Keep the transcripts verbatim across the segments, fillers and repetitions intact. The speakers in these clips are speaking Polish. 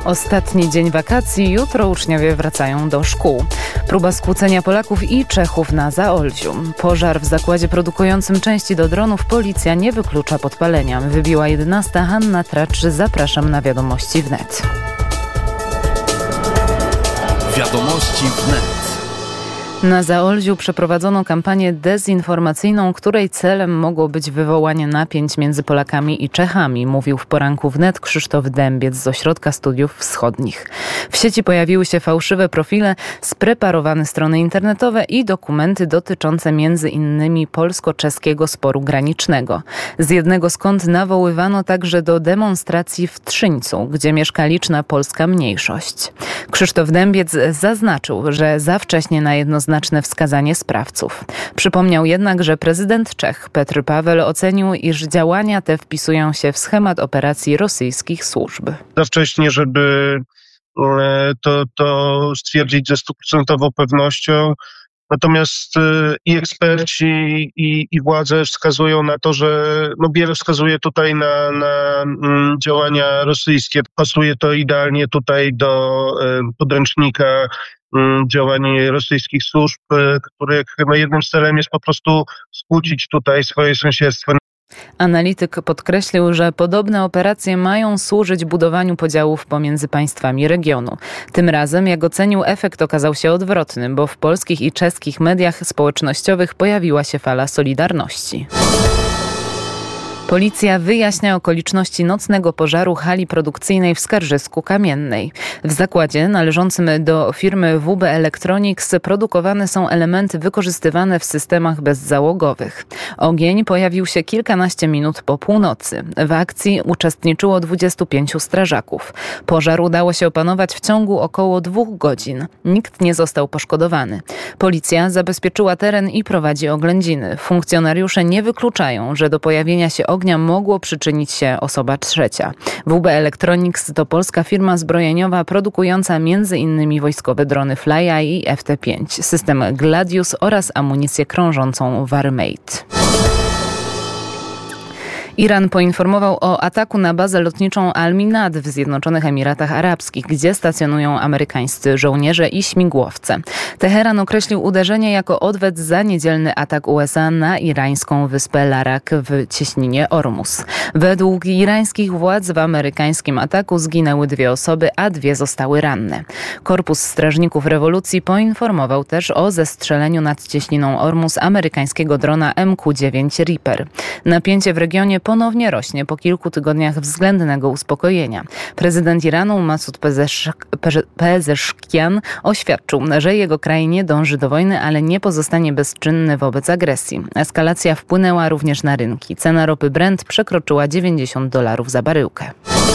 Ostatni dzień wakacji, jutro uczniowie wracają do szkół. Próba skłócenia Polaków i Czechów na Zaolziu. Pożar w zakładzie produkującym części do dronów. Policja nie wyklucza podpalenia. Wybiła jedenasta. Hanna Tracz, zapraszam na Wiadomości wnet. Wiadomości wnet. Na Zaolziu przeprowadzono kampanię dezinformacyjną, której celem mogło być wywołanie napięć między Polakami i Czechami, mówił w poranku wnet Krzysztof Dębiec z Ośrodka Studiów Wschodnich. W sieci pojawiły się fałszywe profile, spreparowane strony internetowe i dokumenty dotyczące między innymi polsko-czeskiego sporu granicznego. Z jednego z kont nawoływano także do demonstracji w Trzyńcu, gdzie mieszka liczna polska mniejszość. Krzysztof Dębiec zaznaczył, że za wcześnie na jednoznaczne wskazanie sprawców. Przypomniał jednak, że prezydent Czech Petr Paweł ocenił, iż działania te wpisują się w schemat operacji rosyjskich służb. Za wcześnie, żeby to, to stwierdzić ze stuprocentową pewnością. Natomiast i eksperci, i, i władze wskazują na to, że no wiele wskazuje tutaj na, na działania rosyjskie. Pasuje to idealnie tutaj do podręcznika działań rosyjskich służb, których no jednym z celem jest po prostu skłócić tutaj swoje sąsiedztwo. Analityk podkreślił, że podobne operacje mają służyć budowaniu podziałów pomiędzy państwami regionu. Tym razem, jak ocenił, efekt okazał się odwrotny, bo w polskich i czeskich mediach społecznościowych pojawiła się fala solidarności. Policja wyjaśnia okoliczności nocnego pożaru hali produkcyjnej w Skarżysku-Kamiennej. W zakładzie należącym do firmy W B Electronics produkowane są elementy wykorzystywane w systemach bezzałogowych. Ogień pojawił się kilkanaście minut po północy. W akcji uczestniczyło dwudziestu pięciu strażaków. Pożar udało się opanować w ciągu około dwóch godzin. Nikt nie został poszkodowany. Policja zabezpieczyła teren i prowadzi oględziny. Funkcjonariusze nie wykluczają, że do pojawienia się ognia mogło przyczynić się osoba trzecia. W B Electronics to polska firma zbrojeniowa produkująca między innymi wojskowe drony Flyeye i F T pięć, system Gladius oraz amunicję krążącą Warmate. Iran poinformował o ataku na bazę lotniczą Al-Minad w Zjednoczonych Emiratach Arabskich, gdzie stacjonują amerykańscy żołnierze i śmigłowce. Teheran określił uderzenie jako odwet za niedzielny atak U S A na irańską wyspę Larak w cieśninie Ormus. Według irańskich władz w amerykańskim ataku zginęły dwie osoby, a dwie zostały ranne. Korpus Strażników Rewolucji poinformował też o zestrzeleniu nad cieśniną Ormus amerykańskiego drona M Q dziewięć Reaper. Napięcie w regionie ponownie rośnie po kilku tygodniach względnego uspokojenia. Prezydent Iranu Masud Pezeszkian oświadczył, że jego kraj nie dąży do wojny, ale nie pozostanie bezczynny wobec agresji. Eskalacja wpłynęła również na rynki. Cena ropy Brent przekroczyła dziewięćdziesiąt dolarów za baryłkę.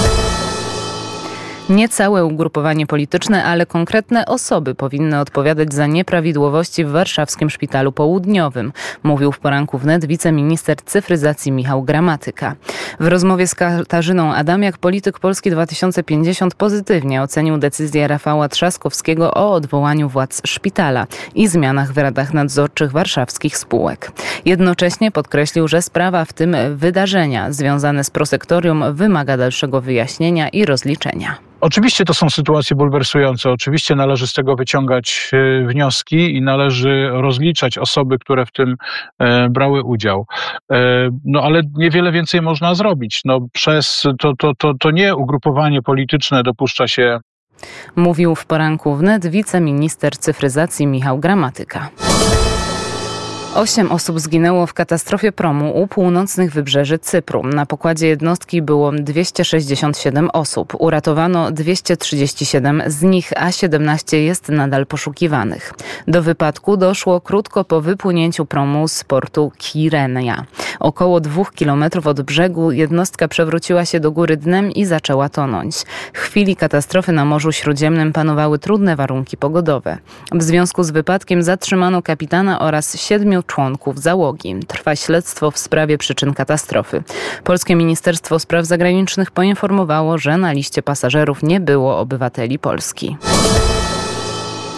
Nie całe ugrupowanie polityczne, ale konkretne osoby powinny odpowiadać za nieprawidłowości w warszawskim Szpitalu Południowym, mówił w poranku wnet wiceminister cyfryzacji Michał Gramatyka. W rozmowie z Katarzyną Adamiak polityk Polski dwa tysiące pięćdziesiąt pozytywnie ocenił decyzję Rafała Trzaskowskiego o odwołaniu władz szpitala i zmianach w radach nadzorczych warszawskich spółek. Jednocześnie podkreślił, że sprawa, w tym wydarzenia związane z prosektorium, wymaga dalszego wyjaśnienia i rozliczenia. Oczywiście to są sytuacje bulwersujące. Oczywiście należy z tego wyciągać wnioski i należy rozliczać osoby, które w tym brały udział. No ale niewiele więcej można zrobić. No, przez to, to, to, to nie ugrupowanie polityczne dopuszcza się. Mówił w poranku wnet wiceminister cyfryzacji Michał Gramatyka. Osiem osób zginęło w katastrofie promu u północnych wybrzeży Cypru. Na pokładzie jednostki było dwieście sześćdziesiąt siedem osób. Uratowano dwieście trzydzieści siedem z nich, a siedemnaście jest nadal poszukiwanych. Do wypadku doszło krótko po wypłynięciu promu z portu Kirenia. Około dwóch kilometrów od brzegu jednostka przewróciła się do góry dnem i zaczęła tonąć. W chwili katastrofy na Morzu Śródziemnym panowały trudne warunki pogodowe. W związku z wypadkiem zatrzymano kapitana oraz siedmiu członków załogi. Trwa śledztwo w sprawie przyczyn katastrofy. Polskie Ministerstwo Spraw Zagranicznych poinformowało, że na liście pasażerów nie było obywateli Polski.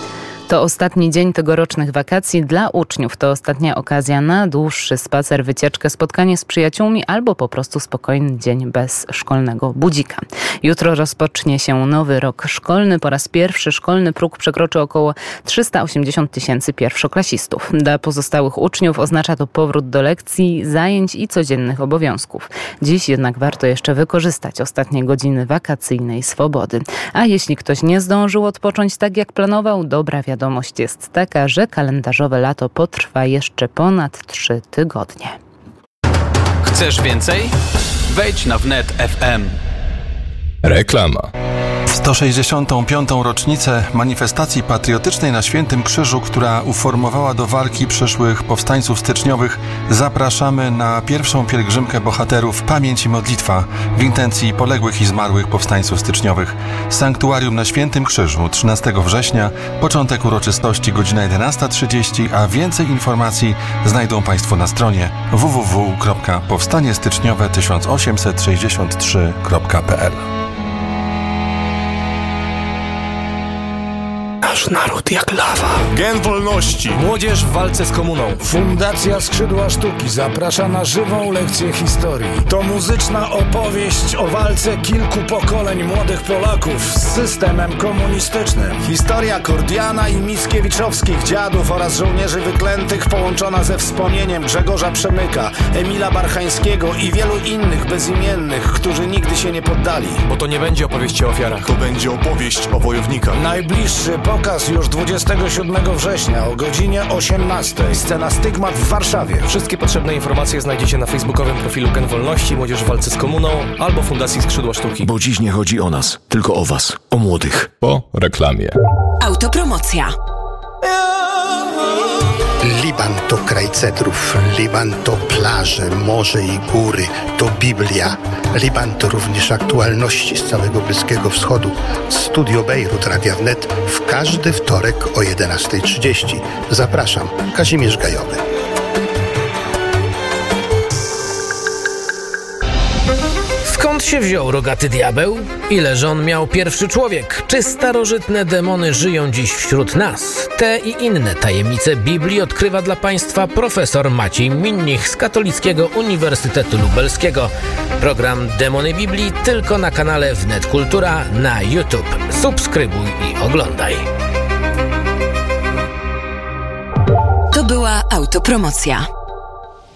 To ostatni dzień tegorocznych wakacji. Dla uczniów to ostatnia okazja na dłuższy spacer, wycieczkę, spotkanie z przyjaciółmi albo po prostu spokojny dzień bez szkolnego budzika. Jutro rozpocznie się nowy rok szkolny. Po raz pierwszy szkolny próg przekroczy około trzysta osiemdziesiąt tysięcy pierwszoklasistów. Dla pozostałych uczniów oznacza to powrót do lekcji, zajęć i codziennych obowiązków. Dziś jednak warto jeszcze wykorzystać ostatnie godziny wakacyjnej swobody. A jeśli ktoś nie zdążył odpocząć tak jak planował, dobra wiadomość jest taka, że kalendarzowe lato potrwa jeszcze ponad trzy tygodnie. Chcesz więcej? Wejdź na wnet kropka ef em. Reklama. W sto sześćdziesiątą piątą rocznicę manifestacji patriotycznej na Świętym Krzyżu, która uformowała do walki przyszłych powstańców styczniowych, zapraszamy na pierwszą pielgrzymkę bohaterów Pamięć i Modlitwa w intencji poległych i zmarłych powstańców styczniowych. Sanktuarium na Świętym Krzyżu, trzynastego września, początek uroczystości godzina jedenasta trzydzieści, a więcej informacji znajdą Państwo na stronie w w w kropka powstanie styczniowe tysiąc osiemset sześćdziesiąt trzy kropka p l. Nasz naród jak lawa. Gen wolności. Młodzież w walce z komuną. Fundacja Skrzydła Sztuki zaprasza na żywą lekcję historii. To muzyczna opowieść o walce kilku pokoleń młodych Polaków z systemem komunistycznym. Historia Kordiana i Mickiewiczowskich dziadów oraz żołnierzy wyklętych połączona ze wspomnieniem Grzegorza Przemyka, Emila Barchańskiego i wielu innych bezimiennych, którzy nigdy się nie poddali. Bo to nie będzie opowieść o ofiarach. To będzie opowieść o wojownikach. Najbliższy pokaz już dwudziestego siódmego września o godzinie osiemnastej. Scena Stygmat w Warszawie. Wszystkie potrzebne informacje znajdziecie na facebookowym profilu Gen Wolności, Młodzież w walce z komuną albo Fundacji Skrzydła Sztuki. Bo dziś nie chodzi o nas, tylko o was, o młodych. Po reklamie. Autopromocja. Liban to kraj cedrów, Liban to plaże, morze i góry, to Biblia. Liban to również aktualności z całego Bliskiego Wschodu. Studio Bejrut Radia Wnet w każdy wtorek o jedenasta trzydzieści. Zapraszam, Kazimierz Gajowy. Skąd się wziął rogaty diabeł? Ile żon miał pierwszy człowiek? Czy starożytne demony żyją dziś wśród nas? Te i inne tajemnice Biblii odkrywa dla Państwa profesor Maciej Minnich z Katolickiego Uniwersytetu Lubelskiego. Program Demony Biblii tylko na kanale Wnet Kultura na YouTube. Subskrybuj i oglądaj. To była autopromocja.